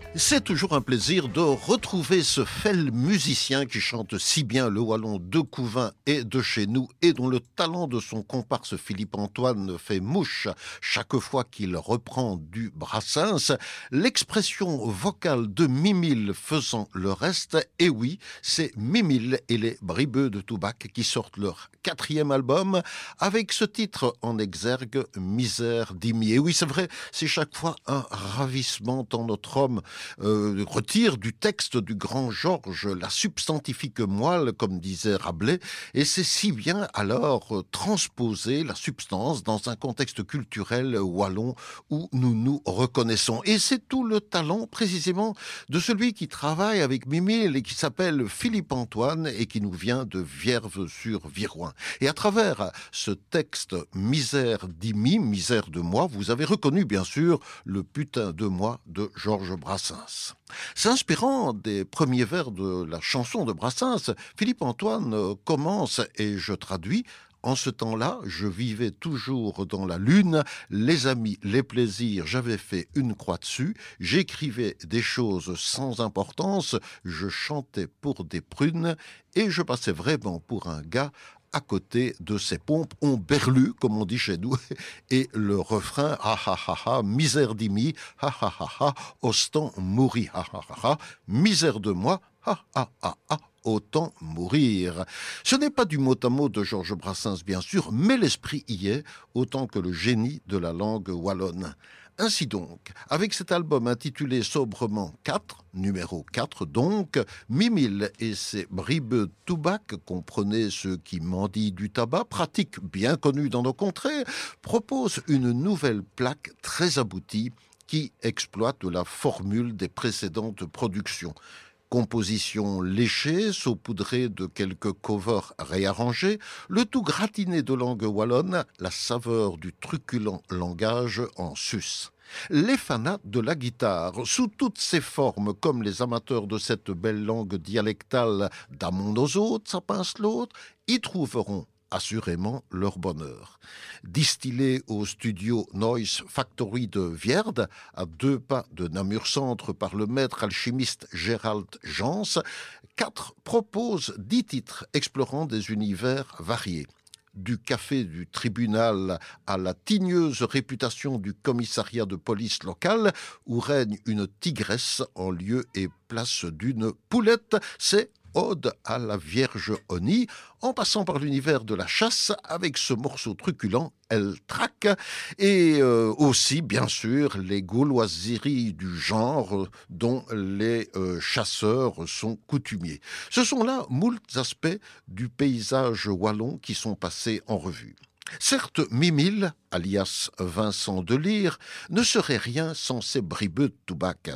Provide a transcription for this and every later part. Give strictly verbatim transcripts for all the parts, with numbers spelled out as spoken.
C'est toujours un plaisir de retrouver ce fel musicien qui chante si bien le wallon de Couvain et de chez nous et dont le talent de son comparse Philippe Antoine fait mouche chaque fois qu'il reprend du Brassens. L'expression vocale de Mimile faisant le reste, et oui, c'est Mimile et les Bribeux de Toubac qui sortent leur quatrième album avec ce titre en exergue, Misère d'Imi. Et oui, c'est vrai, c'est chaque fois un ravissement tant notre homme Euh, retire du texte du grand Georges la substantifique moelle, comme disait Rabelais, et c'est si bien alors euh, transposer la substance dans un contexte culturel wallon où nous nous reconnaissons. Et c'est tout le talent précisément de celui qui travaille avec Mimile et qui s'appelle Philippe Antoine et qui nous vient de Vierve-sur-Viroin. Et à travers ce texte Misère d'Imi, Misère de moi, vous avez reconnu bien sûr le putain de moi de Georges Brassens. S'inspirant des premiers vers de la chanson de Brassens, Philippe Antoine commence, et je traduis, « En ce temps-là, je vivais toujours dans la lune, les amis, les plaisirs, j'avais fait une croix dessus, j'écrivais des choses sans importance, je chantais pour des prunes, et je passais vraiment pour un gars à côté de ces pompes, on berlu, comme on dit chez nous, et le refrain, ha ha ha ha, misère d'Imi, ha ha ha ha, ostant mourir, ha ha ha ha, misère de moi, ha ha ha ha, autant mourir. Ce n'est pas du mot à mot de Georges Brassens, bien sûr, mais l'esprit y est, autant que le génie de la langue wallonne. Ainsi donc, avec cet album intitulé sobrement quatre, numéro quatre donc, Mimile et ses bribeux Toubac, comprenez ceux qui mendient du tabac, pratique bien connue dans nos contrées, proposent une nouvelle plaque très aboutie qui exploite la formule des précédentes productions. Composition léchée, saupoudrée de quelques covers réarrangés, le tout gratiné de langue wallonne, la saveur du truculent langage en sus. Les fanats de la guitare, sous toutes ses formes, comme les amateurs de cette belle langue dialectale d'amont aux autres, ça pince l'autre, y trouveront assurément leur bonheur. Distillé au studio Noise Factory de Vierde, à deux pas de Namur Centre par le maître alchimiste Gérald Jans, quatre propose dix titres explorant des univers variés. Du café du tribunal à la tigneuse réputation du commissariat de police local, où règne une tigresse en lieu et place d'une poulette, c'est Ode à la Vierge Oni, en passant par l'univers de la chasse avec ce morceau truculent, Elle traque, et euh, aussi, bien sûr, les gauloiseries du genre dont les euh, chasseurs sont coutumiers. Ce sont là moult aspects du paysage wallon qui sont passés en revue. Certes, Mimile, alias Vincent Delire, ne serait rien sans ses bribeux de Toubac.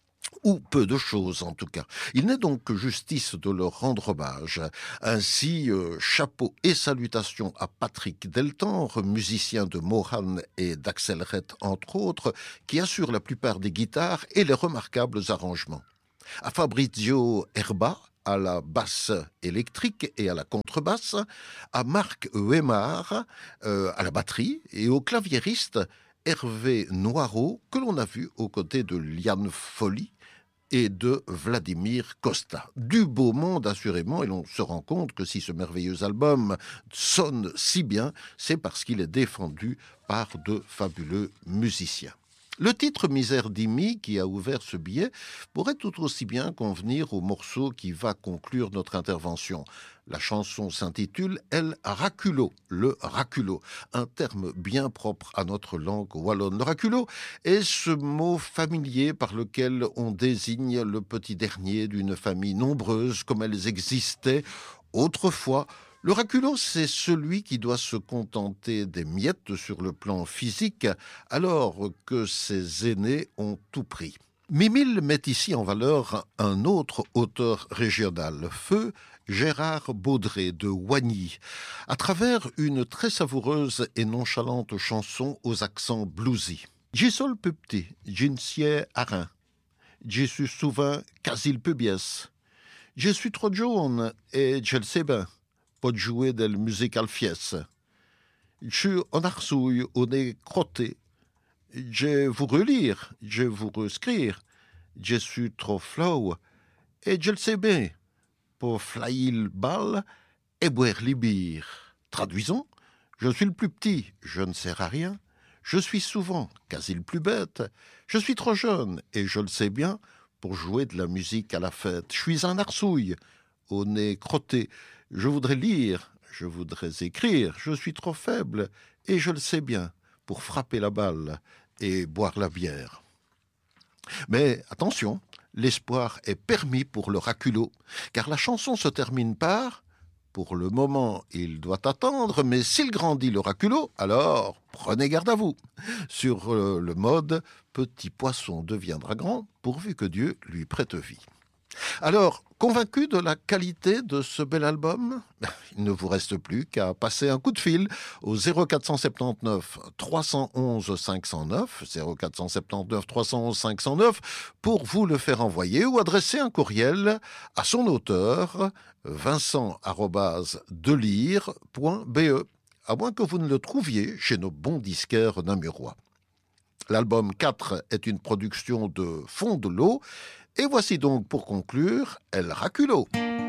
Ou peu de choses en tout cas. Il n'est donc que justice de leur rendre hommage. Ainsi, euh, chapeau et salutations à Patrick Deltanre, musicien de Mohan et d'Axelred entre autres, qui assure la plupart des guitares et les remarquables arrangements. À Fabrizio Herba, à la basse électrique et à la contrebasse, à Marc Weimar, euh, à la batterie, et au claviériste Hervé Noireau, que l'on a vu aux côtés de Liane Folly et de Vladimir Costa. Du beau monde, assurément, et l'on se rend compte que si ce merveilleux album sonne si bien, c'est parce qu'il est défendu par de fabuleux musiciens. Le titre Misère d'Imi, qui a ouvert ce billet, pourrait tout aussi bien convenir au morceau qui va conclure notre intervention. La chanson s'intitule El Raculo, le raculo, un terme bien propre à notre langue wallonne. Le raculo est ce mot familier par lequel on désigne le petit dernier d'une famille nombreuse comme elles existaient autrefois. Le raculo, c'est celui qui doit se contenter des miettes sur le plan physique, alors que ses aînés ont tout pris. Mimile met ici en valeur un autre auteur régional, feu Gérard Baudré de Wagny, à travers une très savoureuse et nonchalante chanson aux accents bluesy. J'y sol peu petit, j'insiais arin. J'y suis souvent quasi le pubies. Je suis trop jaune et je le sais bien. Pas de jouer de la musique alfiesse. Je suis en arsouille, au nez crotté. Je vous relire, je vous rescrire. je suis trop flow, et je le sais bien, pour flyer le bal et boire les bières. Traduisons, je suis le plus petit, je ne sers à rien, je suis souvent quasi le plus bête, je suis trop jeune, et je le sais bien, pour jouer de la musique à la fête. Je suis un arsouille, au nez crotté, je voudrais lire, je voudrais écrire, je suis trop faible, et je le sais bien, pour frapper la balle et boire la bière. Mais attention, l'espoir est permis pour le raculot, car la chanson se termine par « Pour le moment, il doit attendre, mais s'il grandit le raculot, alors prenez garde à vous ». Sur euh, le mode « Petit poisson deviendra grand, pourvu que Dieu lui prête vie ». Alors, convaincu de la qualité de ce bel album, il ne vous reste plus qu'à passer un coup de fil au zéro quatre cent soixante-dix-neuf trois cent onze cinq cent neuf, zéro quatre cent soixante-dix-neuf trois cent onze cinq cent neuf, pour vous le faire envoyer ou adresser un courriel à son auteur, vincent arobase delire point b e, à moins que vous ne le trouviez chez nos bons disquaires namurois. L'album quatre est une production de Fond de l'eau. Et voici donc pour conclure El Raculo.